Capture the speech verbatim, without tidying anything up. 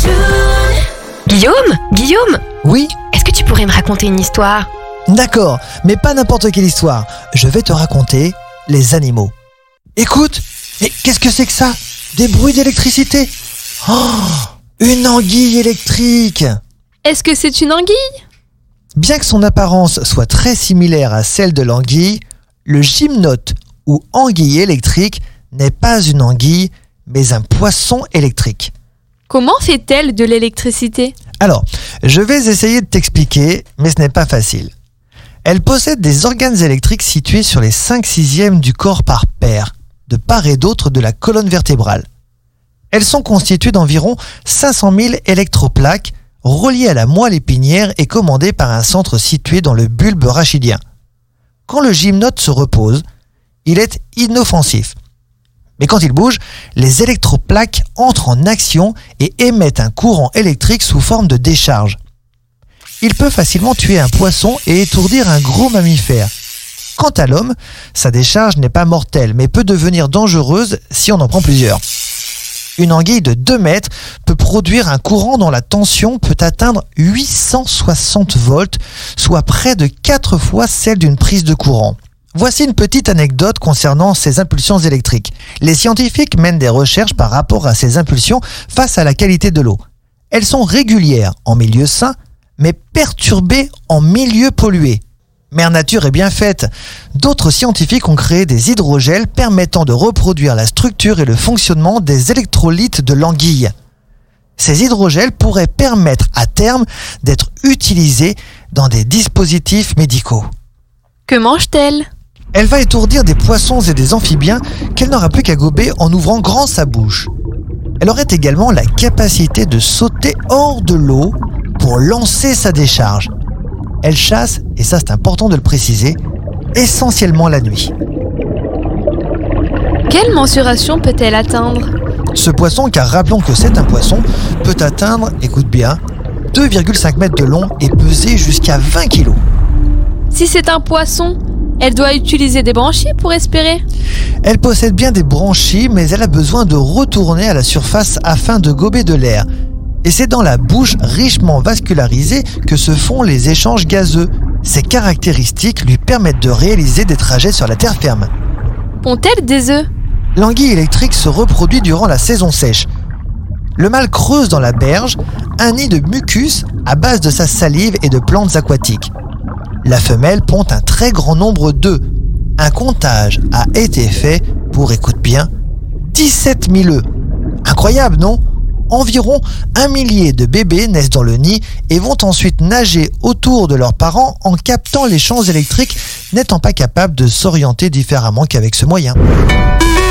Guillaume Guillaume Oui, Est-ce que tu pourrais me raconter une histoire? d'accord, mais pas n'importe quelle histoire. Je vais te raconter les animaux. Écoute, mais qu'est-ce que c'est que ça? Des bruits d'électricité? Oh, une anguille électrique! Est-ce que c'est une anguille? Bien que son apparence soit très similaire à celle de l'anguille, le gymnote ou anguille électrique n'est pas une anguille, mais un poisson électrique. Comment fait-elle de l'électricité? Alors, je vais essayer de t'expliquer, mais ce n'est pas facile. Elle possède des organes électriques situés sur les cinq sixièmes du corps par paire, de part et d'autre de la colonne vertébrale. Elles sont constituées d'environ cinq cent mille électroplaques reliées à la moelle épinière et commandées par un centre situé dans le bulbe rachidien. Quand le gymnote se repose, il est inoffensif. Mais quand il bouge, les électroplaques entrent en action et émettent un courant électrique sous forme de décharge. Il peut facilement tuer un poisson et étourdir un gros mammifère. Quant à l'homme, sa décharge n'est pas mortelle, mais peut devenir dangereuse si on en prend plusieurs. Une anguille de deux mètres peut produire un courant dont la tension peut atteindre huit cent soixante volts, soit près de quatre fois celle d'une prise de courant. Voici une petite anecdote concernant ces impulsions électriques. Les scientifiques mènent des recherches par rapport à ces impulsions face à la qualité de l'eau. Elles sont régulières en milieu sain, mais perturbées en milieu pollué. Mère Nature est bien faite. D'autres scientifiques ont créé des hydrogels permettant de reproduire la structure et le fonctionnement des électrolytes de l'anguille. Ces hydrogels pourraient permettre à terme d'être utilisés dans des dispositifs médicaux. Que mange-t-elle? Elle va étourdir des poissons et des amphibiens qu'elle n'aura plus qu'à gober en ouvrant grand sa bouche. Elle aurait également la capacité de sauter hors de l'eau pour lancer sa décharge. Elle chasse, et ça c'est important de le préciser, essentiellement la nuit. Quelle mensuration peut-elle atteindre? Ce poisson, car rappelons que c'est un poisson, peut atteindre, écoute bien, deux virgule cinq mètres de long et peser jusqu'à vingt kilos. Si c'est un poisson, elle doit utiliser des branchies pour respirer. Elle possède bien des branchies, mais elle a besoin de retourner à la surface afin de gober de l'air. Et c'est dans la bouche richement vascularisée que se font les échanges gazeux. Ces caractéristiques lui permettent de réaliser des trajets sur la terre ferme. Pond-elle des œufs? L'anguille électrique se reproduit durant la saison sèche. Le mâle creuse dans la berge un nid de mucus à base de sa salive et de plantes aquatiques. La femelle pond un très grand nombre d'œufs. Un comptage a été fait pour, écoute bien, dix-sept mille œufs. Incroyable, non? Environ un millier de bébés naissent dans le nid et vont ensuite nager autour de leurs parents en captant les champs électriques, n'étant pas capables de s'orienter différemment qu'avec ce moyen.